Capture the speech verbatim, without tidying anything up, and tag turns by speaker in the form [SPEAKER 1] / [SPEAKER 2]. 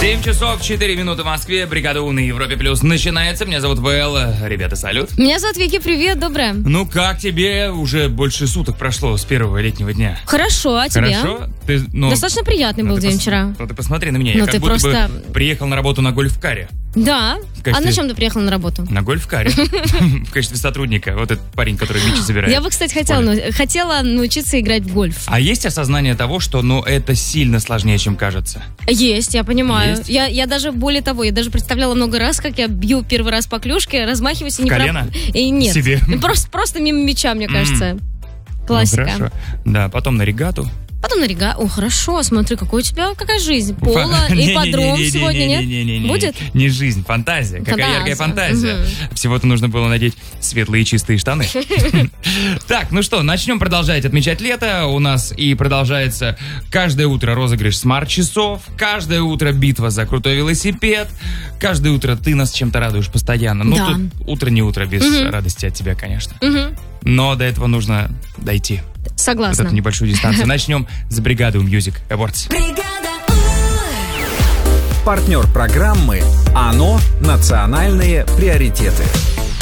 [SPEAKER 1] семь часов четыре минуты в Москве. Бригада У на Европе Плюс начинается. Меня зовут ВЛ. Ребята, салют.
[SPEAKER 2] Меня зовут Вики. Привет, доброе.
[SPEAKER 1] Ну как тебе? Уже больше суток прошло с первого летнего дня.
[SPEAKER 2] Хорошо, а тебе?
[SPEAKER 1] Хорошо? Ты, ну,
[SPEAKER 2] Достаточно приятный был
[SPEAKER 1] ну,
[SPEAKER 2] день
[SPEAKER 1] пос...
[SPEAKER 2] вчера.
[SPEAKER 1] Ну ты посмотри на меня.
[SPEAKER 2] Ну,
[SPEAKER 1] Я как
[SPEAKER 2] ты
[SPEAKER 1] будто
[SPEAKER 2] просто...
[SPEAKER 1] бы приехал на работу на гольф-каре.
[SPEAKER 2] Да.
[SPEAKER 1] Качестве...
[SPEAKER 2] А на чем ты приехал на работу?
[SPEAKER 1] На гольф-каре. В качестве сотрудника. Вот этот парень, который мячи собирает.
[SPEAKER 2] Я бы, кстати, хотела, хотела научиться играть в гольф.
[SPEAKER 1] А есть осознание того, что ну, это сильно сложнее, чем кажется?
[SPEAKER 2] Есть, я понимаю.
[SPEAKER 1] Есть?
[SPEAKER 2] Я, я даже, более того, я даже представляла много раз, как я бью первый раз по клюшке, размахиваюсь и не...
[SPEAKER 1] В колено?
[SPEAKER 2] Про... И нет.
[SPEAKER 1] Себе?
[SPEAKER 2] Просто, просто мимо мяча, мне кажется. Mm. Классика.
[SPEAKER 1] Ну, хорошо. Да, потом на регату.
[SPEAKER 2] Потом на рега. О, хорошо, смотри, какой у тебя, какая жизнь. Поло, ипподром сегодня, нет? Будет?
[SPEAKER 1] Не жизнь, фантазия. Какая яркая фантазия. Всего-то нужно было надеть светлые и чистые штаны. Так, ну что, начнем продолжать отмечать лето. У нас и продолжается каждое утро розыгрыш смарт-часов, каждое утро битва за крутой велосипед, каждое утро ты нас чем-то радуешь постоянно. Ну,
[SPEAKER 2] да.
[SPEAKER 1] тут утро не утро без угу. радости от тебя, конечно. Угу. Но до этого нужно дойти.
[SPEAKER 2] Согласна.
[SPEAKER 1] Вот эту небольшую дистанцию. Начнем с бригады Music Awards.
[SPEAKER 3] Партнер программы «АНО. Национальные приоритеты».